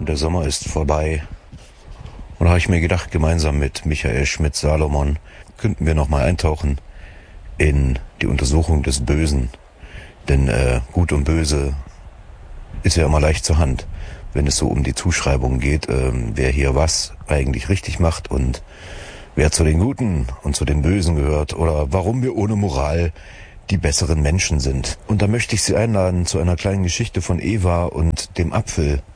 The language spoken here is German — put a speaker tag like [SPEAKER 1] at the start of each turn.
[SPEAKER 1] Der Sommer ist vorbei. Und da habe ich mir gedacht, gemeinsam mit Michael Schmidt-Salomon könnten wir nochmal eintauchen in die Untersuchung des Bösen. Denn Gut und Böse ist ja immer leicht zur Hand, wenn es so um die Zuschreibung geht, wer hier was eigentlich richtig macht und wer zu den Guten und zu den Bösen gehört oder warum wir ohne Moral die besseren Menschen sind. Und da möchte ich Sie einladen zu einer kleinen Geschichte von Eva und dem Apfel.